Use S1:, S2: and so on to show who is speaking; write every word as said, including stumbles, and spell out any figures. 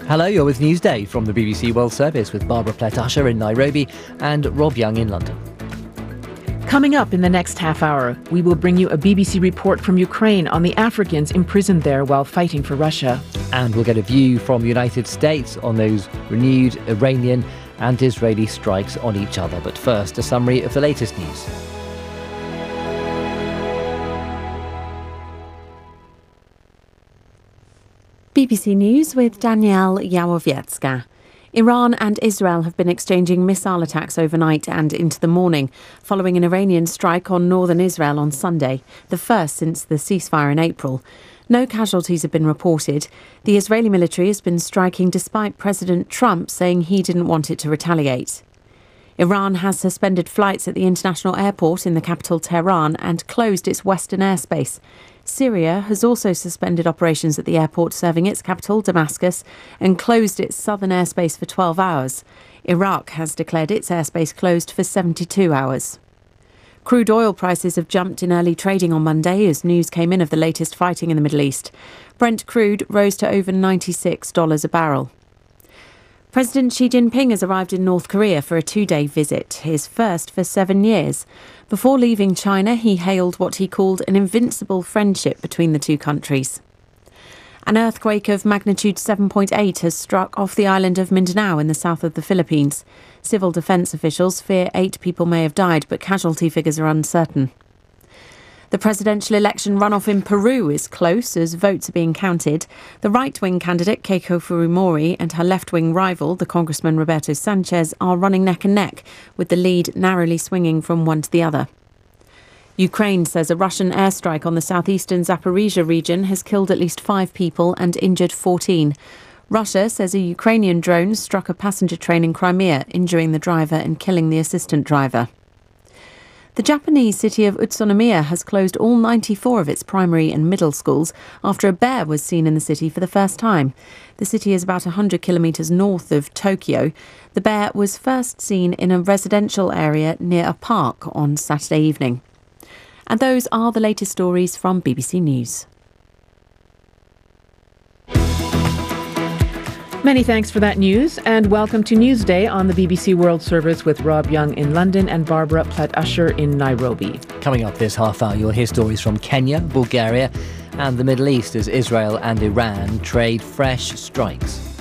S1: Hello, you're with Newsday from the B B C World Service with Barbara Plett-Usher in Nairobi and Rob Young in London.
S2: Coming up in the next half hour, we will bring you a B B C report from Ukraine on the Africans imprisoned there while fighting for Russia.
S1: And we'll get a view from the United States on those renewed Iranian and Israeli strikes on each other. But first, a summary of the latest news.
S3: B B C News with Danielle Yawowiecka. Iran and Israel have been exchanging missile attacks overnight and into the morning, following an Iranian strike on northern Israel on Sunday, the first since the ceasefire in April. No casualties have been reported. The Israeli military has been striking despite President Trump saying he didn't want it to retaliate. Iran has suspended flights at the international airport in the capital Tehran and closed its western airspace. Syria has also suspended operations at the airport serving its capital, Damascus, and closed its southern airspace for twelve hours. Iraq has declared its airspace closed for seventy-two hours. Crude oil prices have jumped in early trading on Monday as news came in of the latest fighting in the Middle East. Brent crude rose to over ninety-six dollars a barrel. President Xi Jinping has arrived in North Korea for a two-day visit, his first for seven years. Before leaving China, he hailed what he called an invincible friendship between the two countries. An earthquake of magnitude seven point eight has struck off the island of Mindanao in the south of the Philippines. Civil defence officials fear eight people may have died, but casualty figures are uncertain. The presidential election runoff in Peru is close as votes are being counted. The right-wing candidate, Keiko Fujimori, and her left-wing rival, the Congressman Roberto Sanchez, are running neck and neck, with the lead narrowly swinging from one to the other. Ukraine says a Russian airstrike on the southeastern Zaporizhia region has killed at least five people and injured fourteen. Russia says a Ukrainian drone struck a passenger train in Crimea, injuring the driver and killing the assistant driver. The Japanese city of Utsunomiya has closed all ninety-four of its primary and middle schools after a bear was seen in the city for the first time. The city is about one hundred kilometres north of Tokyo. The bear was first seen in a residential area near a park on Saturday evening. And those are the latest stories from B B C News.
S2: Many thanks for that news, and welcome to Newsday on the B B C World Service with Rob Young in London and Barbara Plett-Usher in Nairobi.
S1: Coming up this half hour, you'll hear stories from Kenya, Bulgaria and the Middle East as Israel and Iran trade fresh strikes.